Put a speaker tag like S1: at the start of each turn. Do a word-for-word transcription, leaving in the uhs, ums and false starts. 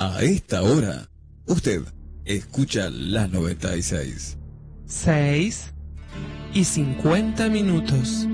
S1: A esta hora, usted escucha la noventa y seis.
S2: Seis y cincuenta minutos.